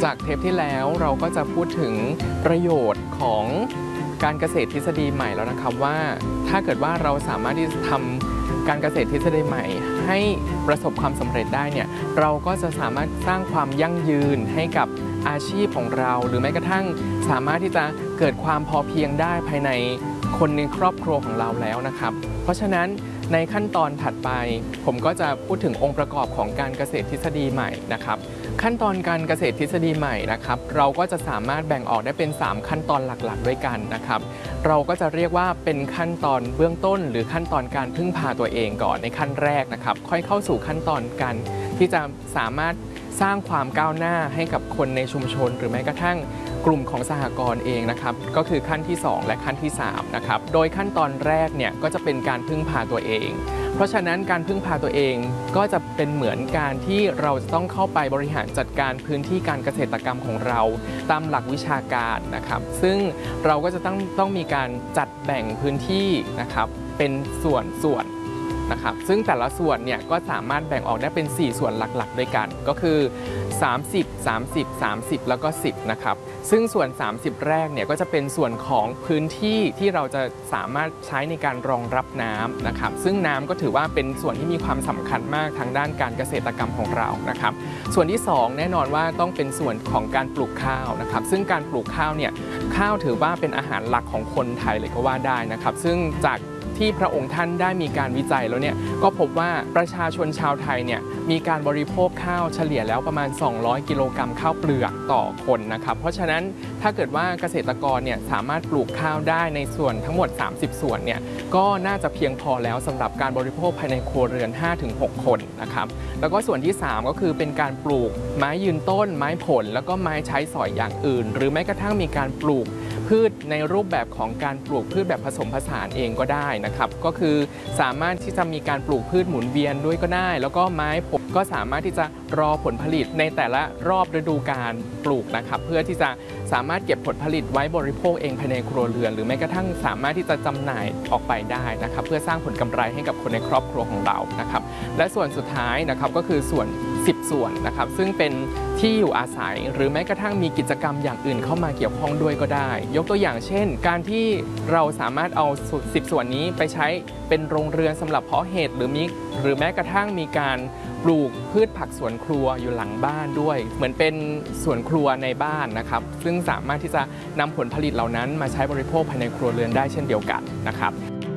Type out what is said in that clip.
จากเทปที่แล้วเราก็จะพูดถึงประโยชน์ของการเกษตรทฤษฎีใหม่แล้วนะครับว่าถ้าเกิดว่าเราสามารถที่จะทำการเกษตรทฤษฎีใหม่ให้ประสบความสำเร็จได้เนี่ยเราก็จะสามารถสร้างความยั่งยืนให้กับอาชีพของเราหรือแม้กระทั่งสามารถที่จะเกิดความพอเพียงได้ภายในคนในครอบครัวของเราแล้วนะครับเพราะฉะนั้นในขั้นตอนถัดไปผมก็จะพูดถึงองค์ประกอบของการเกษตรทฤษฎีใหม่นะครับขั้นตอนการเกษตรทฤษฎีใหม่นะครับเราก็จะสามารถแบ่งออกได้เป็น3ขั้นตอนหลักๆด้วยกันนะครับเราก็จะเรียกว่าเป็นขั้นตอนเบื้องต้นหรือขั้นตอนการพึ่งพาตัวเองก่อนในขั้นแรกนะครับค่อยเข้าสู่ขั้นตอนการที่จะสามารถสร้างความก้าวหน้าให้กับคนในชุมชนหรือแม้กระทั่งกลุ่มของสหกรณ์เองนะครับก็คือขั้นที่2และขั้นที่3นะครับโดยขั้นตอนแรกเนี่ยก็จะเป็นการพึ่งพาตัวเองเพราะฉะนั้นการพึ่งพาตัวเองก็จะเป็นเหมือนการที่เราจะต้องเข้าไปบริหารจัดการพื้นที่การเกษตรกรรมของเราตามหลักวิชาการนะครับซึ่งเราก็จะต้องมีการจัดแบ่งพื้นที่นะครับเป็นส่วนนะครับซึ่งแต่ละส่วนเนี่ยก็สามารถแบ่งออกได้เป็น4ส่วนหลักๆด้วยกันก็คือ30 30 30แล้วก็10นะครับซึ่งส่วน30แรกเนี่ยก็จะเป็นส่วนของพื้นที่ที่เราจะสามารถใช้ในการรองรับน้ำนะครับซึ่งน้ำก็ถือว่าเป็นส่วนที่มีความสำคัญมากทางด้านการเกษตรกรรมของเรานะครับส่วนที่2แน่นอนว่าต้องเป็นส่วนของการปลูกข้าวนะครับซึ่งการปลูกข้าวเนี่ยข้าวถือว่าเป็นอาหารหลักของคนไทยเลยก็ว่าได้นะครับซึ่งจากที่พระองค์ท่านได้มีการวิจัยแล้วเนี่ยก็พบว่าประชาชนชาวไทยเนี่ยมีการบริโภคข้าวเฉลี่ยแล้วประมาณ200กิโลกรัมข้าวเปลือกต่อคนนะครับเพราะฉะนั้นถ้าเกิดว่าเกษตรกรเนี่ยสามารถปลูกข้าวได้ในส่วนทั้งหมด30ส่วนเนี่ยก็น่าจะเพียงพอแล้วสำหรับการบริโภคภายในครัวเรือน 5-6 คนนะครับแล้วก็ส่วนที่3ก็คือเป็นการปลูกไม้ยืนต้นไม้ผลแล้วก็ไม้ใช้สอยอย่างอื่นหรือแม้กระทั่งมีการปลูกพืชในรูปแบบของการปลูกพืชแบบผสมผสานเองก็ได้นะครับก็คือสามารถที่จะมีการปลูกพืชหมุนเวียนด้วยก็ได้แล้วก็ไม้ผลก็สามารถที่จะรอผลผลิตในแต่ละรอบฤดูกาลปลูกนะครับเพื่อที่จะสามารถเก็บผลผลิตไว้บริโภคเองภายในครัวเรือนหรือแม้กระทั่งสามารถที่จะจำหน่ายออกไปได้นะครับเพื่อสร้างผลกำไรให้กับคนในครอบครัวของเรานะครับและส่วนสุดท้ายนะครับก็คือส่วน10ส่วนนะครับซึ่งเป็นที่อยู่อาศัยหรือแม้กระทั่งมีกิจกรรมอย่างอื่นเข้ามาเกี่ยวข้องด้วยก็ได้ยกตัวอย่างเช่นการที่เราสามารถเอา10ส่วนนี้ไปใช้เป็นโรงเรือนสำหรับเพาะเห็ดหรือแม้กระทั่งมีการปลูกพืชผักสวนครัวอยู่หลังบ้านด้วยเหมือนเป็นสวนครัวในบ้านนะครับซึ่งสามารถที่จะนำผลผลิตเหล่านั้นมาใช้บริโภคภายในครัวเรือนได้เช่นเดียวกันนะครับ